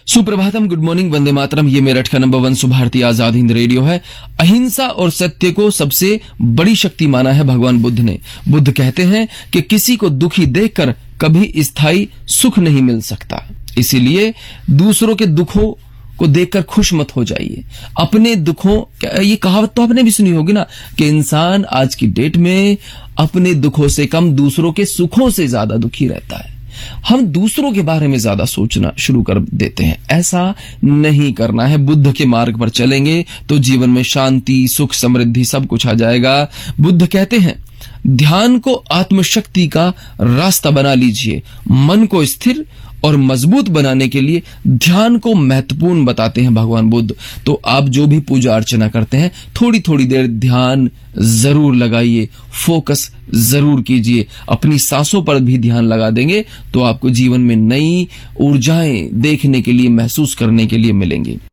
Suprabhatam, good morning, Vande Mataram. ये मेरठ का number 1 Subharti Azad Hind radio है। अहिंसा और सत्य को सबसे बड़ी शक्ति माना है भगवान बुद्ध ने। बुद्ध कहते हैं कि किसी को दुखी देखकर कभी स्थायी सुख नहीं मिल सकता, इसीलिए दूसरों के दुखों को देखकर खुश मत हो जाइए, अपने दुखों, ये कहावत तो आपने भी सुनी होगी ना कि इंसान आज की डेट में अपने दुखों से कम दूसरों के सुखों से ज्यादा दुखी रहता है। हम दूसरों के बारे में ज्यादा सोचना शुरू कर देते हैं, ऐसा नहीं करना है। बुद्ध के मार्ग पर चलेंगे तो जीवन में शांति, सुख, समृद्धि सब कुछ आ जाएगा। बुद्ध कहते हैं, ध्यान को आत्मशक्ति का रास्ता बना लीजिए। मन को स्थिर और मजबूत बनाने के लिए ध्यान को महत्वपूर्ण बताते हैं भगवान बुद्ध। तो आप जो भी पूजा अर्चना करते हैं, थोड़ी थोड़ी देर ध्यान जरूर लगाइए, फोकस जरूर कीजिए। अपनी सांसों पर भी ध्यान लगा देंगे तो आपको जीवन में नई ऊर्जाएं देखने के लिए, महसूस करने के लिए मिलेंगी।